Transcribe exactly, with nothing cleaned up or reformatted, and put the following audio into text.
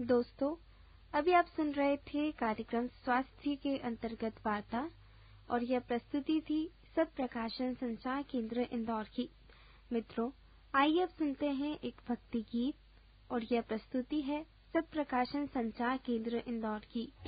दोस्तों, अभी आप सुन रहे थे कार्यक्रम स्वास्थ्य के अंतर्गत वार्ता और यह प्रस्तुति थी सत प्रकाशन संचार केंद्र इंदौर की। मित्रों, आइए अब सुनते हैं एक भक्ति गीत और यह प्रस्तुति है सत प्रकाशन संचार केंद्र इंदौर की।